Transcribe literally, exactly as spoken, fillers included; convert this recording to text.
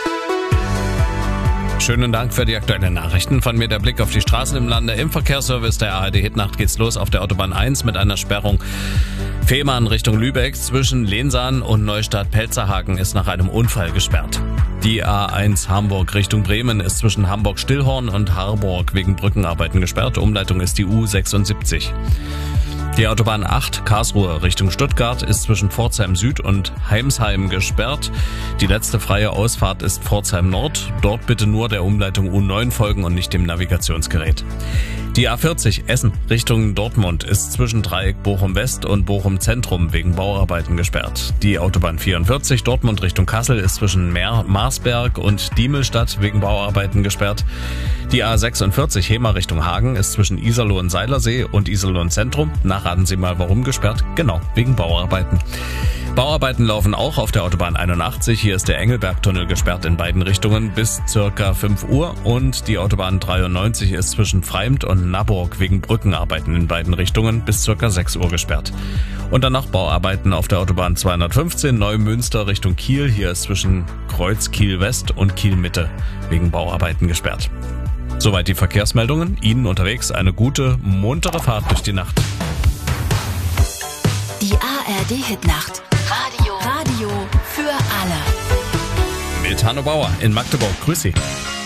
Schönen Dank für die aktuellen Nachrichten. Von mir der Blick auf die Straßen im Lande. Im Verkehrsservice der A R D Hitnacht geht's los auf der Autobahn eins mit einer Sperrung. Fehmarn Richtung Lübeck zwischen Lehnsahn und Neustadt-Pelzerhaken ist nach einem Unfall gesperrt. Die A eins Hamburg Richtung Bremen ist zwischen Hamburg-Stillhorn und Harburg wegen Brückenarbeiten gesperrt. Umleitung ist die U sechsundsiebzig. Die Autobahn acht Karlsruhe Richtung Stuttgart ist zwischen Pforzheim Süd und Heimsheim gesperrt. Die letzte freie Ausfahrt ist Pforzheim Nord. Dort bitte nur der Umleitung U neun folgen und nicht dem Navigationsgerät. Die A vierzig Essen Richtung Dortmund ist zwischen Dreieck Bochum West und Bochum Zentrum wegen Bauarbeiten gesperrt. Die Autobahn vierundvierzig Dortmund Richtung Kassel ist zwischen Mer- Marsberg und Diemelstadt wegen Bauarbeiten gesperrt. Die A sechsundvierzig Hemer Richtung Hagen ist zwischen Iserlohn Seilersee und Iserlohn Zentrum. Nachraten Sie mal, warum gesperrt? Genau, wegen Bauarbeiten. Bauarbeiten laufen auch auf der Autobahn einundachtzig. Hier ist der Engelbergtunnel gesperrt in beiden Richtungen bis circa fünf Uhr. Und die Autobahn dreiundneunzig ist zwischen Freimt und Naburg wegen Brückenarbeiten in beiden Richtungen bis circa sechs Uhr gesperrt. Und dann noch Bauarbeiten auf der Autobahn zweihundertfünfzehn Neumünster Richtung Kiel. Hier ist zwischen Kreuz Kiel West und Kiel Mitte wegen Bauarbeiten gesperrt. Soweit die Verkehrsmeldungen. Ihnen unterwegs eine gute, muntere Fahrt durch die Nacht. Die A R D-Hitnacht. Radio. Radio für alle. Mit Hanno Bauer in Magdeburg. Grüß Sie.